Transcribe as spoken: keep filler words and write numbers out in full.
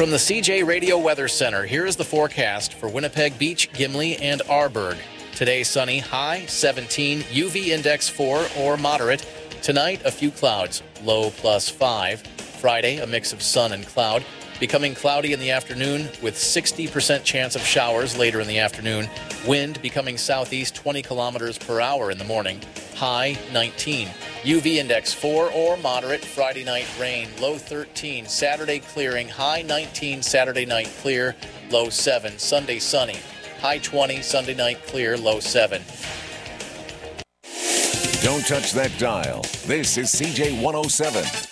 From the C J Radio Weather Center, here is the forecast for Winnipeg Beach, Gimli, and Arborg. Today, sunny, high seventeen, U V index four or moderate. Tonight, a few clouds, low plus five. Friday, a mix of sun and cloud. Becoming cloudy in the afternoon with sixty percent chance of showers later in the afternoon. Wind becoming southeast twenty kilometers per hour in the morning. High nineteen. U V index four or moderate. Friday night rain. Low thirteen. Saturday clearing. High nineteen. Saturday night clear. Low seven. Sunday sunny. High twenty. Sunday night clear. Low seven. Don't touch that dial. This is C J one oh seven.